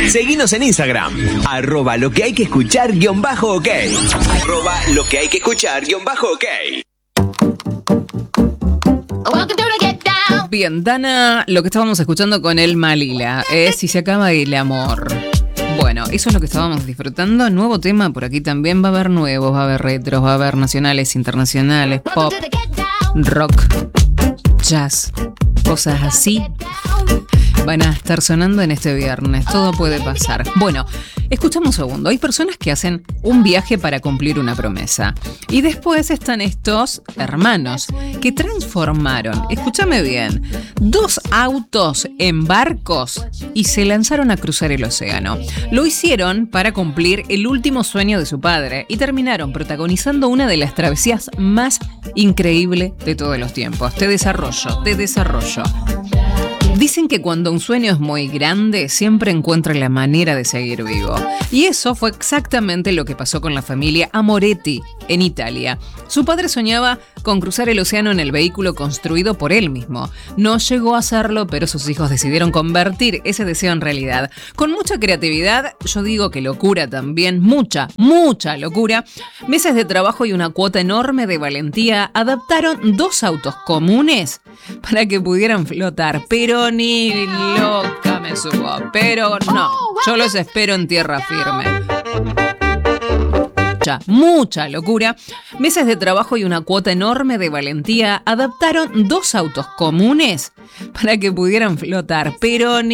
Seguinos en Instagram, @lo que hay que escuchar _ok. @lo que hay que escuchar _ok. Bien, Dana, lo que estábamos escuchando con el Malila es Si se acaba el amor. Bueno, eso es lo que estábamos disfrutando. Nuevo tema por aquí también. Va a haber nuevos, va a haber retros, va a haber nacionales, internacionales, pop, rock, jazz, cosas así. Van a estar sonando en este viernes. Todo puede pasar. Bueno, escuchamos un segundo. Hay personas que hacen un viaje para cumplir una promesa. Y después están estos hermanos que transformaron, escúchame bien, 2 autos en barcos y se lanzaron a cruzar el océano. Lo hicieron para cumplir el último sueño de su padre y terminaron protagonizando una de las travesías más increíbles de todos los tiempos. Te desarrollo. Dicen que cuando un sueño es muy grande, siempre encuentra la manera de seguir vivo. Y eso fue exactamente lo que pasó con la familia Amoretti en Italia. Su padre soñaba con cruzar el océano en el vehículo construido por él mismo. No llegó a hacerlo, pero sus hijos decidieron convertir ese deseo en realidad. Con mucha creatividad, yo digo que locura también, mucha locura, meses de trabajo y una cuota enorme de valentía, adaptaron 2 autos comunes para que pudieran flotar, pero ni loca me subo, pero no, yo los espero en tierra firme. Mucha locura, meses de trabajo y una cuota enorme de valentía, adaptaron 2 autos comunes para que pudieran flotar, pero ni